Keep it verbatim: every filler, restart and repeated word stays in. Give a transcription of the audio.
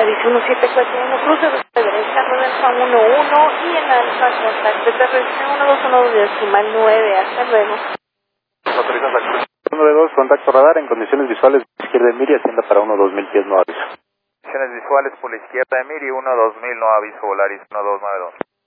aviso uno siete cuatro uno, cruce de derecha, reversa uno uno y en alfa, contacto terrestre uno dos uno decimal nueve, hasta luego. Autoriza taxi. uno de dos, contacto radar en condiciones visuales, izquierda de Miri, ascienda para uno dos mil pies, no aviso. Condiciones visuales por la izquierda de Miri, uno dos mil, no aviso, Volaris uno dos nueve dos.